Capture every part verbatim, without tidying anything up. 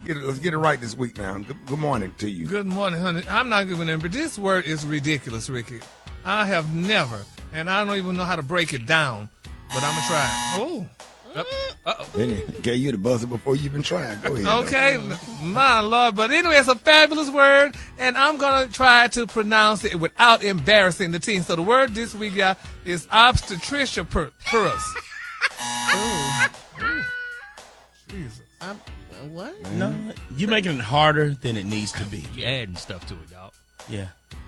get it, let's get it right this week now. Good, good morning to you. Good morning, honey. I'm not giving in, but this word is ridiculous, Ricky. I have never, and I don't even know how to break it down, but I'm going to try. Oh. Uh-oh. Then he gave you the buzzer before you even tried. Go ahead. Okay, my Lord. But anyway, it's a fabulous word, and I'm going to try to pronounce it without embarrassing the team. So the word this week, y'all, is obstetricianus. Oh. Jesus. Um, what? No, you're making it harder than it needs to be. You're adding stuff to it, y'all. Yeah.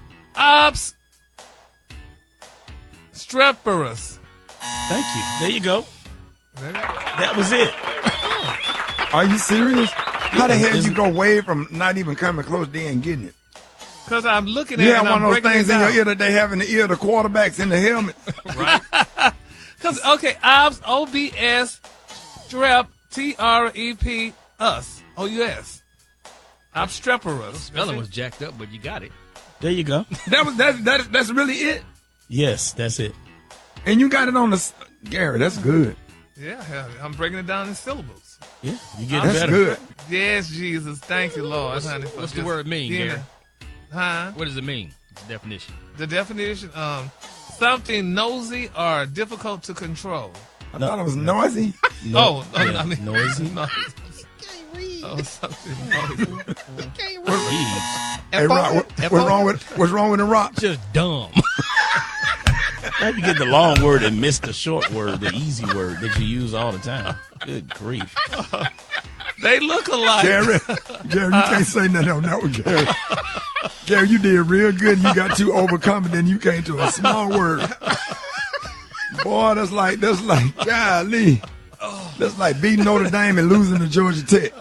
Obstetricianus. Thank you. There you go. That was it. Are you serious? How the hell did you go way from not even coming close to and getting it? Because I'm looking at You it have and I'm one of those breaking things it in your down. ear that they have in the ear of the quarterbacks in the helmet. Right. Because, okay, obs, O B S, strep, T R E P, us, O U S. Obstreperous. Spelling was jacked up, but you got it. There you go. That was that, that that's really it. Yes, that's it. And you got it on the s- Gary. That's good. Yeah, hell, I'm breaking it down in syllables. Yeah, you get That's better. good. Yes, Jesus. Thank you, Lord. What's, honey, for what's the just word mean, being Gary? a- Huh? What does it mean? It's the definition. The definition, um, something nosy or difficult to control. I thought it was noisy. Oh, no, yeah, I mean, noisy. no. Oh, something noisy. Jeez. Hey, Rock, what, what's wrong with what's wrong with the Rock? Just dumb. How you get the long word and miss the short word, the easy word that you use all the time? Good grief. They look alike. Gary, Gary, you can't say nothing on that one, Gary. Gary, you did real good. You got too overcoming, then you came to a small word. Boy, that's like that's like golly. That's like beating Notre Dame and losing to Georgia Tech.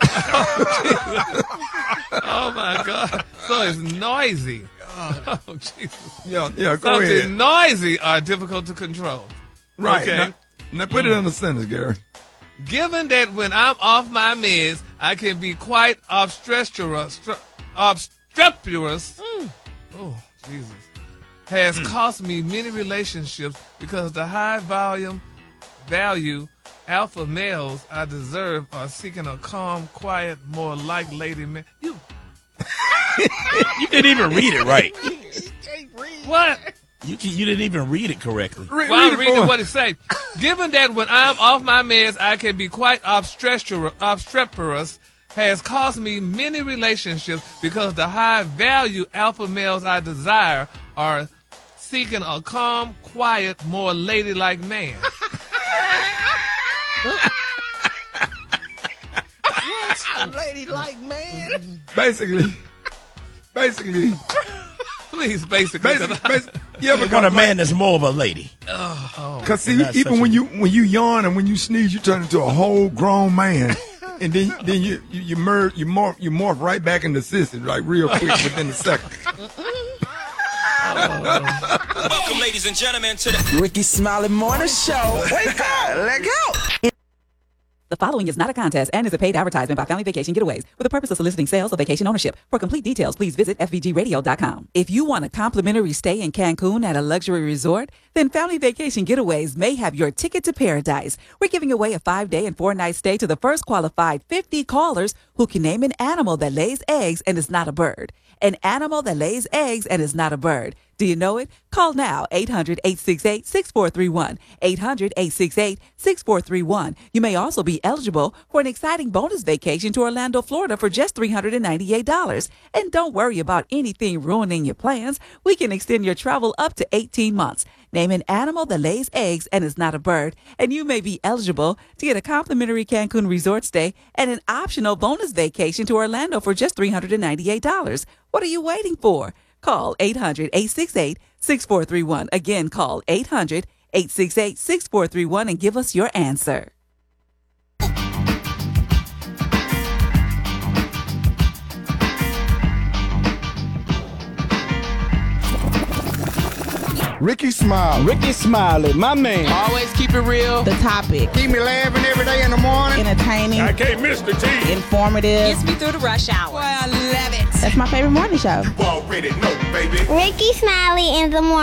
Oh, my God. So it's noisy. Oh, Jesus. Yeah, yeah, go Something ahead. noisy are difficult to control. Right. Okay. Now, now put it in a sentence, Gary. Given that when I'm off my meds, I can be quite obstreperous, obstreperous, oh, Jesus, has cost me many relationships because the high volume value alpha males I deserve are seeking a calm, quiet, more like lady man. You, You didn't even read it right. what? You can, you didn't even read it correctly. Read, Well, I'm read it reading for what it says. Given that when I'm off my meds, I can be quite obstreperous, obstreperous, has cost me many relationships because the high value alpha males I desire are seeking a calm, quiet, more ladylike man. A lady like man. Basically, basically, Please, basically. basically, basically yeah, You because want a like, man that's more of a lady. Cause see, Not even such when a- you when you yawn and when you sneeze, you turn into a whole grown man, and then then you you you merge you morph you morph right back into sissy like real quick within a second. Welcome, ladies and gentlemen, to the Ricky Smiley Morning Show. Wake up. Let go. The following is not a contest and is a paid advertisement by Family Vacation Getaways for the purpose of soliciting sales of vacation ownership. For complete details, please visit f v g radio dot com. If you want a complimentary stay in Cancun at a luxury resort, then Family Vacation Getaways may have your ticket to paradise. We're giving away a five-day and four-night stay to the first qualified fifty callers who can name an animal that lays eggs and is not a bird. An animal that lays eggs and is not a bird. Do you know it? Call now, eight hundred, eight six eight, six four three one, eight hundred, eight six eight, six four three one. You may also be eligible for an exciting bonus vacation to Orlando, Florida for just three hundred ninety-eight dollars. And don't worry about anything ruining your plans. We can extend your travel up to eighteen months. Name an animal that lays eggs and is not a bird, and you may be eligible to get a complimentary Cancun resort stay and an optional bonus vacation to Orlando for just three hundred ninety-eight dollars. What are you waiting for? Call eight hundred, eight six eight, six four three one. Again, call eight hundred, eight six eight, six four three one and give us your answer. Ricky Smiley. Ricky Smiley, my man. Always keep it real. The topic. Keep me laughing every day in the morning. Entertaining. I can't miss the T. Informative. Gets me through the rush hour. Boy, I love it. That's my favorite morning show. You already know, baby. Ricky Smiley in the morning.